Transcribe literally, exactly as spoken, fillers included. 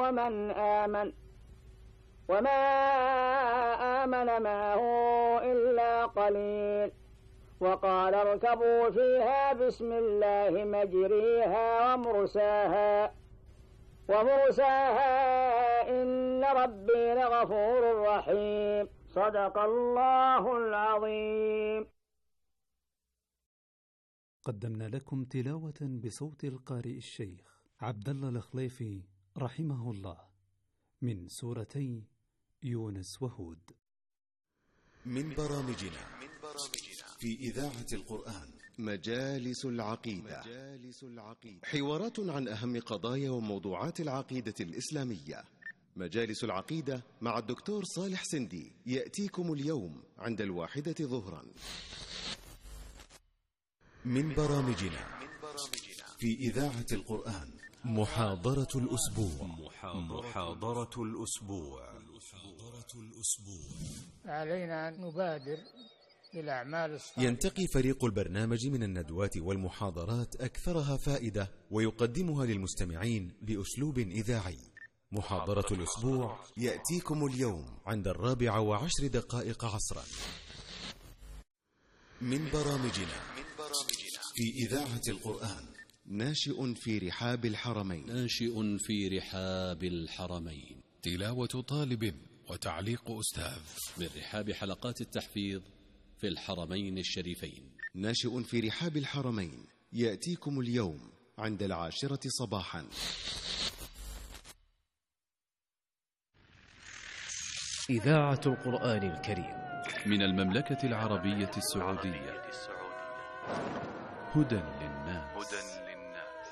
ومن آمن وما آمن معه إلا قليل. وقال اركبوا فيها بسم الله مجريها ومرساها ومرساها إن ربي لغفور رحيم. صدق الله العظيم. قدمنا لكم تلاوة بصوت القارئ الشيخ عبد الله الخليفي رحمه الله من سورتي يونس وهود. من برامجنا في إذاعة القرآن مجالس العقيدة. حوارات عن أهم قضايا وموضوعات العقيدة الإسلامية. مجالس العقيدة مع الدكتور صالح سندي يأتيكم اليوم عند الواحدة ظهرا. من برامجنا في إذاعة القرآن محاضرة الأسبوع. محاضرة الأسبوع. علينا أن نبادر بالأعمال الصالحة. ينتقي فريق البرنامج من الندوات والمحاضرات أكثرها فائدة ويقدمها للمستمعين بأسلوب إذاعي. محاضرة الأسبوع يأتيكم اليوم عند الرابعة وعشر دقائق عصرا. من برامجنا في إذاعة القرآن ناشئ في رحاب الحرمين. ناشئ في رحاب الحرمين. تلاوة طالب وتعليق أستاذ من رحاب حلقات التحفيظ في الحرمين الشريفين. ناشئ في رحاب الحرمين يأتيكم اليوم عند العاشرة صباحا. إذاعة القرآن الكريم من المملكة العربية السعودية. هدى